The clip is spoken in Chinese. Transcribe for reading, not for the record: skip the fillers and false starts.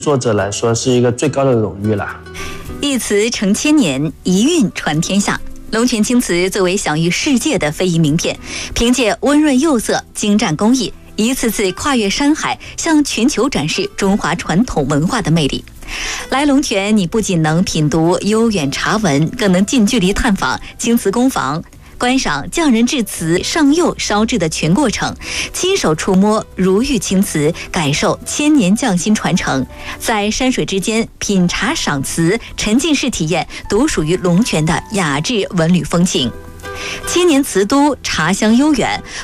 作者来说是一个最高的荣誉了。 一词承千年，一韵传天下。龙泉青瓷作为享誉世界的非遗名片，凭借温润釉色、精湛工艺，一次次跨越山海，向全球展示中华传统文化的魅力。来龙泉，你不仅能品读悠远茶文，更能近距离探访青瓷工坊，观赏匠人制瓷、上釉、烧制的全过程，亲手触摸如玉青瓷，感受千年匠心传承，在山水之间品茶赏瓷，沉浸式体验独属于龙泉的雅致文旅风情。千年瓷都，茶香悠远，